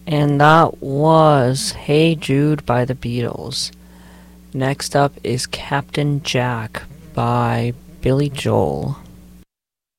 And that was Hey Jude by the Beatles. Next up is Captain Jack by Billy Joel.